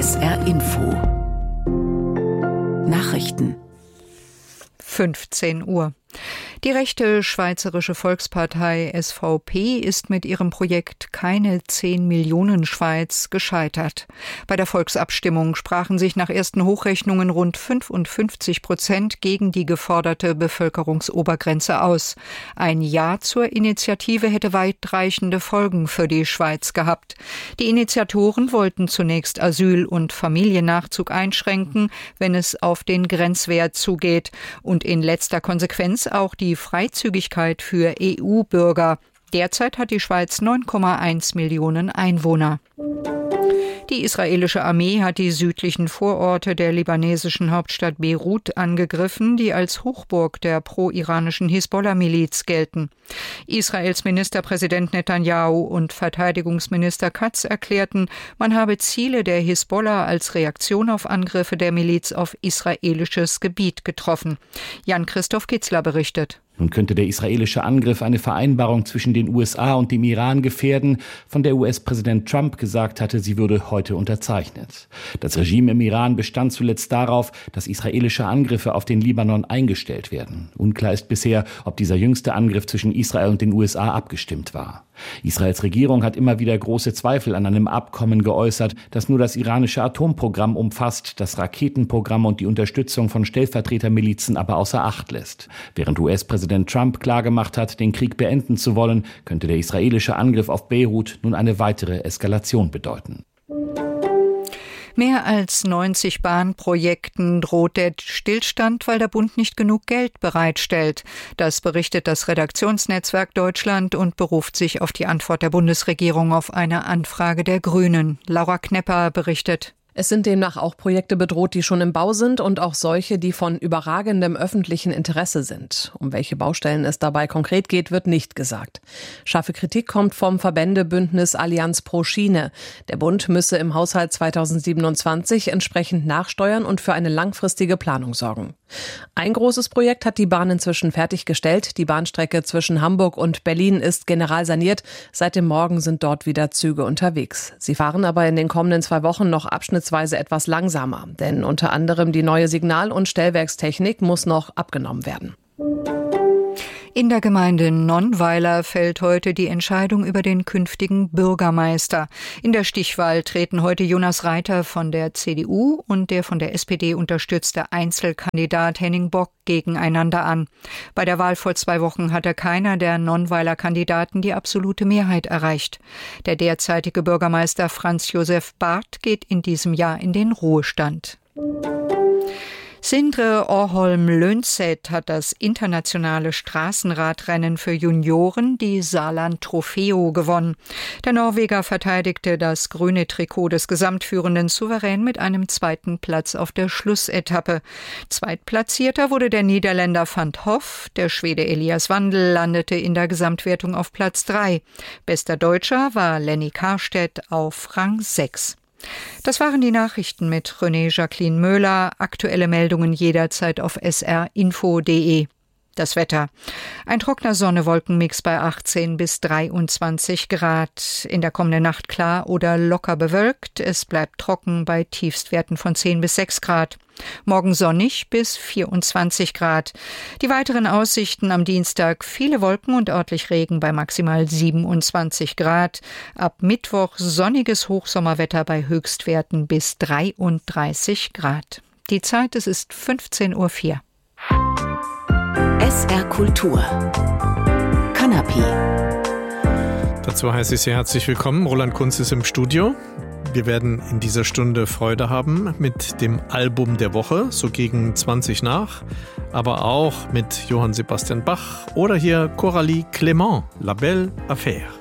SR Info Nachrichten 15 Uhr. Die rechte Schweizerische Volkspartei SVP ist mit ihrem Projekt Keine 10 Millionen Schweiz gescheitert. Bei der Volksabstimmung sprachen sich nach ersten Hochrechnungen rund 55% gegen die geforderte Bevölkerungsobergrenze aus. Ein Ja zur Initiative hätte weitreichende Folgen für die Schweiz gehabt. Die Initiatoren wollten zunächst Asyl- und Familiennachzug einschränken, wenn es auf den Grenzwert zugeht, und in letzter Konsequenz auch die Freizügigkeit für EU-Bürger. Derzeit hat die Schweiz 9,1 Millionen Einwohner. Die israelische Armee hat die südlichen Vororte der libanesischen Hauptstadt Beirut angegriffen, die als Hochburg der pro-iranischen Hisbollah-Miliz gelten. Israels Ministerpräsident Netanyahu und Verteidigungsminister Katz erklärten, man habe Ziele der Hisbollah als Reaktion auf Angriffe der Miliz auf israelisches Gebiet getroffen. Jan-Christoph Kitzler berichtet. Nun könnte der israelische Angriff eine Vereinbarung zwischen den USA und dem Iran gefährden, von der US-Präsident Trump gesagt hatte, sie würde heute unterzeichnet. Das Regime im Iran bestand zuletzt darauf, dass israelische Angriffe auf den Libanon eingestellt werden. Unklar ist bisher, ob dieser jüngste Angriff zwischen Israel und den USA abgestimmt war. Israels Regierung hat immer wieder große Zweifel an einem Abkommen geäußert, das nur das iranische Atomprogramm umfasst, das Raketenprogramm und die Unterstützung von Stellvertretermilizen aber außer Acht lässt. Während US-Präsident Trump klargemacht hat, den Krieg beenden zu wollen, könnte der israelische Angriff auf Beirut nun eine weitere Eskalation bedeuten. Mehr als 90 Bahnprojekten droht der Stillstand, weil der Bund nicht genug Geld bereitstellt. Das berichtet das Redaktionsnetzwerk Deutschland und beruft sich auf die Antwort der Bundesregierung auf eine Anfrage der Grünen. Laura Knepper berichtet. Es sind demnach auch Projekte bedroht, die schon im Bau sind, und auch solche, die von überragendem öffentlichen Interesse sind. Um welche Baustellen es dabei konkret geht, wird nicht gesagt. Scharfe Kritik kommt vom Verbändebündnis Allianz pro Schiene. Der Bund müsse im Haushalt 2027 entsprechend nachsteuern und für eine langfristige Planung sorgen. Ein großes Projekt hat die Bahn inzwischen fertiggestellt. Die Bahnstrecke zwischen Hamburg und Berlin ist generalsaniert. Seit dem Morgen sind dort wieder Züge unterwegs. Sie fahren aber in den kommenden 2 Wochen noch abschnittsweise etwas langsamer, denn unter anderem die neue Signal- und Stellwerkstechnik muss noch abgenommen werden. In der Gemeinde Nonnweiler fällt heute die Entscheidung über den künftigen Bürgermeister. In der Stichwahl treten heute Jonas Reiter von der CDU und der von der SPD unterstützte Einzelkandidat Henning Bock gegeneinander an. Bei der Wahl vor 2 Wochen hatte keiner der Nonnweiler Kandidaten die absolute Mehrheit erreicht. Der derzeitige Bürgermeister Franz Josef Barth geht in diesem Jahr in den Ruhestand. Sindre Orholm-Lönseth hat das internationale Straßenradrennen für Junioren, die Saarland Trofeo, gewonnen. Der Norweger verteidigte das grüne Trikot des Gesamtführenden souverän mit einem 2. Platz auf der Schlussetappe. Zweitplatzierter wurde der Niederländer Van 't Hoff. Der Schwede Elias Wandel landete in der Gesamtwertung auf Platz 3. Bester Deutscher war Lenny Karstedt auf Rang 6. Das waren die Nachrichten mit René Jacqueline Möhler. Aktuelle Meldungen jederzeit auf srinfo.de. Das Wetter. Ein trockener Sonne-Wolkenmix bei 18 bis 23 Grad. In der kommenden Nacht klar oder locker bewölkt. Es bleibt trocken bei Tiefstwerten von 10 bis 6 Grad. Morgen sonnig bis 24 Grad. Die weiteren Aussichten am Dienstag: viele Wolken und örtlich Regen bei maximal 27 Grad. Ab Mittwoch sonniges Hochsommerwetter bei Höchstwerten bis 33 Grad. Die Zeit, es ist 15:04 Uhr. SR Kultur Kanapé. Dazu heiße ich sehr herzlich willkommen. Roland Kunz ist im Studio. Wir werden in dieser Stunde Freude haben mit dem Album der Woche, so gegen 20 nach, aber auch mit Johann Sebastian Bach oder hier Coralie Clément, La Belle Affaire.